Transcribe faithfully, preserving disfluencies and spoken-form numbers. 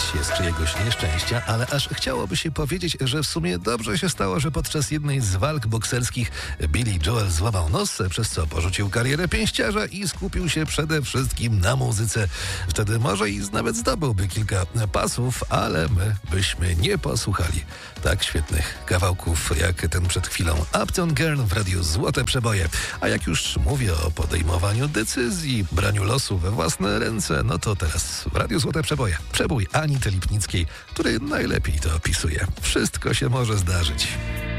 się z czyjegoś nieszczęścia, ale aż chciałoby się powiedzieć, że w sumie dobrze się stało, że podczas jednej z walk bokserskich Billy Joel złamał nos, przez co porzucił karierę pięściarza i skupił się przede wszystkim na muzyce. Wtedy może i nawet zdobyłby kilka pasów, ale my byśmy nie posłuchali tak świetnych kawałków jak ten przed chwilą Uptown Girl w radiu Złote Przeboje. A jak już mówię o podejmowaniu decyzji, braniu losu we własne ręce, no to teraz w radiu Złote Przeboje przebój Anity Lipnickiej, który najlepiej to opisuje. Wszystko się może zdarzyć.